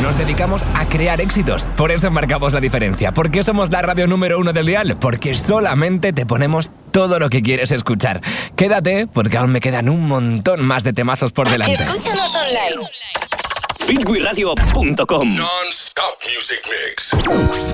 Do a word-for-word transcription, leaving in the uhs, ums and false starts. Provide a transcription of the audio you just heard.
nos dedicamos a crear éxitos. Por eso marcamos la diferencia. ¿Por qué somos la radio número uno del dial? Porque solamente te ponemos todo lo que quieres escuchar. Quédate, porque aún me quedan un montón más de temazos por delante. Escúchanos online. Fitwiradio punto com Non-stop music mix.